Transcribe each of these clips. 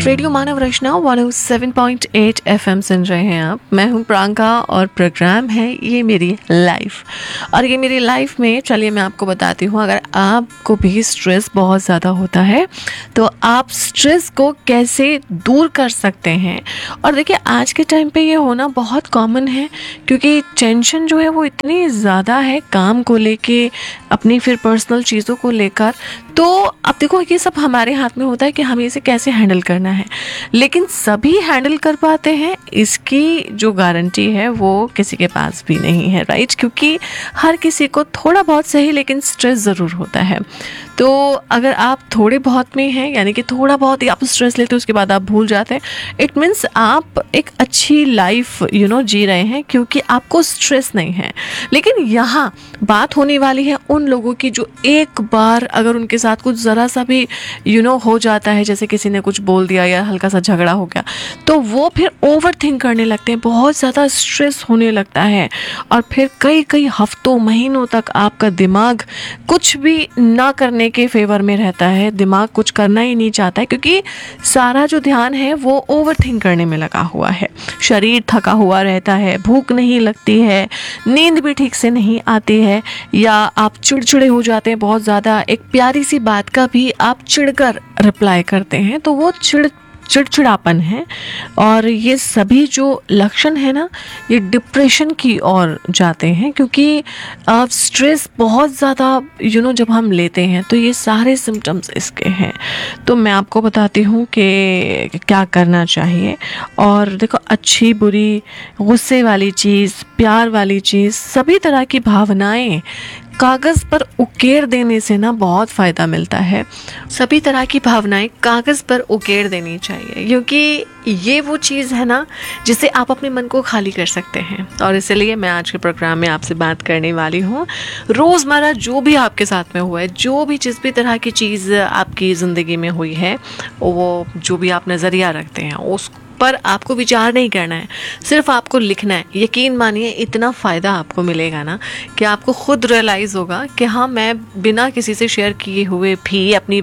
Radio मानव रचना 107.8 FM सुन रहे हैं आप। मैं हूं प्रियंका और प्रोग्राम है ये मेरी लाइफ। और ये मेरी लाइफ में चलिए मैं आपको बताती हूँ, अगर आपको भी स्ट्रेस बहुत ज़्यादा होता है तो आप स्ट्रेस को कैसे दूर कर सकते हैं। और देखिए आज के टाइम पे ये होना बहुत कॉमन है, क्योंकि टेंशन जो है वो इतनी ज़्यादा है काम को लेके, अपनी फिर पर्सनल चीज़ों को लेकर। तो अब देखो ये सब हमारे हाथ में होता है कि हमें इसे कैसे हैंडल करना है, लेकिन सभी हैंडल कर पाते हैं इसकी जो गारंटी है वो किसी के पास भी नहीं है, राइट। क्योंकि हर किसी को थोड़ा बहुत सही लेकिन स्ट्रेस ज़रूर होता है। तो अगर आप थोड़े बहुत में हैं, यानी कि थोड़ा बहुत ही आप स्ट्रेस लेते हो उसके बाद आप भूल जाते हैं, इट मीन्स आप एक अच्छी लाइफ जी रहे हैं, क्योंकि आपको स्ट्रेस नहीं है। लेकिन यहाँ बात होने वाली है उन लोगों की जो एक बार अगर उनके साथ कुछ ज़रा सा भी हो जाता है, जैसे किसी ने कुछ बोल दिया या हल्का सा झगड़ा हो गया, तो वो फिर ओवर थिंक करने लगते हैं, बहुत ज़्यादा स्ट्रेस होने लगता है। और फिर कई कई हफ्तों महीनों तक आपका दिमाग कुछ भी ना करने के फेवर में रहता है, दिमाग कुछ करना ही नहीं चाहता है, क्योंकि सारा जो ध्यान है वो ओवर थिंक करने में लगा हुआ है। शरीर थका हुआ रहता है, भूख नहीं लगती है, नींद भी ठीक से नहीं आती है, या आप चिड़चिड़े हो जाते हैं बहुत ज़्यादा। एक प्यारी सी बात का भी आप चिढ़कर रिप्लाई करते हैं, तो वो चिड़चिड़ापन है। और ये सभी जो लक्षण है ना, ये डिप्रेशन की ओर जाते हैं, क्योंकि स्ट्रेस बहुत ज़्यादा जब हम लेते हैं तो ये सारे सिम्टम्स इसके हैं। तो मैं आपको बताती हूँ कि क्या करना चाहिए। और देखो, अच्छी बुरी, गुस्से वाली चीज़, प्यार वाली चीज़, सभी तरह की भावनाएं कागज़ पर उकेर देने से ना बहुत फ़ायदा मिलता है। सभी तरह की भावनाएं कागज़ पर उकेर देनी चाहिए, क्योंकि ये वो चीज़ है ना जिससे आप अपने मन को खाली कर सकते हैं। और इसलिए मैं आज के प्रोग्राम में आपसे बात करने वाली हूँ, रोज़मर्रा जो भी आपके साथ में हुआ है, जो भी जिस भी तरह की चीज़ आपकी ज़िंदगी में हुई है, वो जो भी आप नज़रिया रखते हैं उस पर आपको विचार नहीं करना है, सिर्फ आपको लिखना है। यकीन मानिए इतना फ़ायदा आपको मिलेगा ना कि आपको खुद रियलाइज़ होगा कि हाँ, मैं बिना किसी से शेयर किए हुए भी अपनी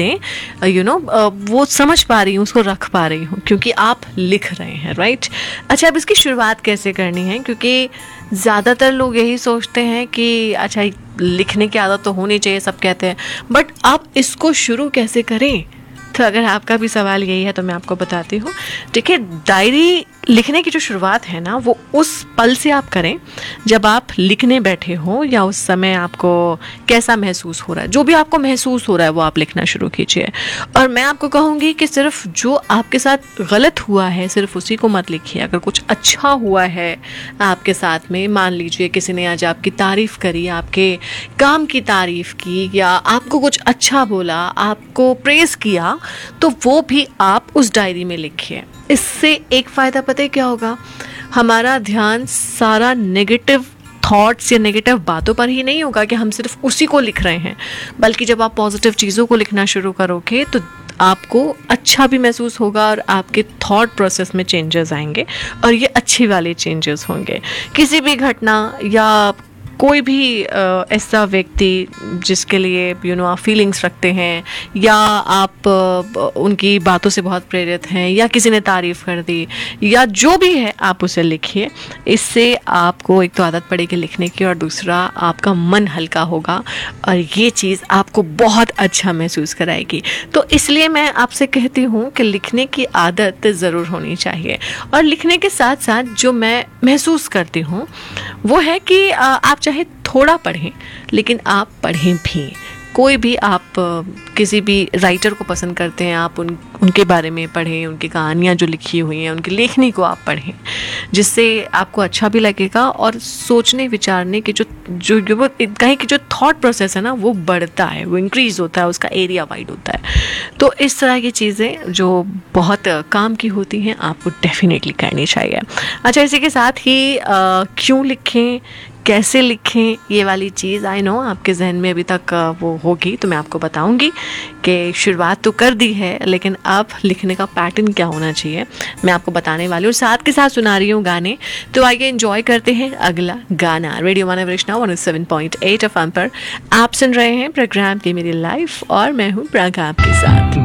बातें वो समझ पा रही हूँ, उसको रख पा रही हूँ, क्योंकि आप लिख रहे हैं, राइट। अच्छा, अब इसकी शुरुआत कैसे करनी है, क्योंकि ज़्यादातर लोग यही सोचते हैं कि अच्छा लिखने की आदत तो होनी चाहिए, सब कहते हैं, बट आप इसको शुरू कैसे करें। तो अगर आपका भी सवाल यही है तो मैं आपको बताती हूँ। देखिए, डायरी लिखने की जो शुरुआत है ना, वो उस पल से आप करें जब आप लिखने बैठे हो, या उस समय आपको कैसा महसूस हो रहा है, जो भी आपको महसूस हो रहा है वो आप लिखना शुरू कीजिए। और मैं आपको कहूँगी कि सिर्फ जो आपके साथ गलत हुआ है सिर्फ उसी को मत लिखिए। अगर कुछ अच्छा हुआ है आपके साथ में, मान लीजिए किसी ने आज आपकी तारीफ़ करी, आपके काम की तारीफ़ की, या आपको कुछ अच्छा बोला, आपको प्रेज़ किया, तो वो भी आप उस डायरी में लिखिए। इससे एक फ़ायदा पता है क्या होगा, हमारा ध्यान सारा नेगेटिव थॉट्स या नेगेटिव बातों पर ही नहीं होगा कि हम सिर्फ उसी को लिख रहे हैं, बल्कि जब आप पॉजिटिव चीज़ों को लिखना शुरू करोगे तो आपको अच्छा भी महसूस होगा और आपके थॉट प्रोसेस में चेंजेस आएंगे, और ये अच्छे वाले चेंजेस होंगे। किसी भी घटना या कोई भी ऐसा व्यक्ति जिसके लिए आप फीलिंग्स रखते हैं, या आप उनकी बातों से बहुत प्रेरित हैं, या किसी ने तारीफ़ कर दी, या जो भी है, आप उसे लिखिए। इससे आपको एक तो आदत पड़ेगी लिखने की, और दूसरा आपका मन हल्का होगा, और ये चीज़ आपको बहुत अच्छा महसूस कराएगी। तो इसलिए मैं आपसे कहती हूँ कि लिखने की आदत ज़रूर होनी चाहिए। और लिखने के साथ साथ जो मैं महसूस करती हूँ वो है कि आप चाहे थोड़ा पढ़ें, लेकिन आप पढ़ें भी। कोई भी आप किसी भी राइटर को पसंद करते हैं, आप उनके बारे में पढ़ें, उनकी कहानियाँ जो लिखी हुई हैं, उनकी लेखनी को आप पढ़ें, जिससे आपको अच्छा भी लगेगा, और सोचने विचारने के जो कहीं की जो थॉट प्रोसेस है ना, वो बढ़ता है, वो इंक्रीज़ होता है, उसका एरिया वाइड होता है। तो इस तरह की चीज़ें जो बहुत काम की होती हैं आपको डेफिनेटली करनी चाहिए। अच्छा, इसी के साथ ही क्यों लिखें, कैसे लिखें, ये वाली चीज़ आई नो आपके जहन में अभी तक वो होगी, तो मैं आपको बताऊंगी कि शुरुआत तो कर दी है, लेकिन अब लिखने का पैटर्न क्या होना चाहिए मैं आपको बताने वाली हूँ, और साथ के साथ सुना रही हूँ गाने। तो आइए एंजॉय करते हैं अगला गाना। रेडियो मानव रचना 107.8 FM पर आप सुन रहे हैं प्रोग्राम की मेरी लाइफ, और मैं हूँ प्रियंका आपके साथ।